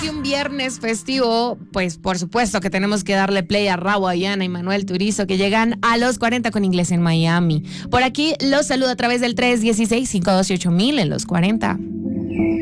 de un viernes festivo, pues por supuesto que tenemos que darle play a Raúl Ayana y Manuel Turizo, que llegan a los 40 con Inglés en Miami. Por aquí los saludo a través del 316-528-8000 en los 40.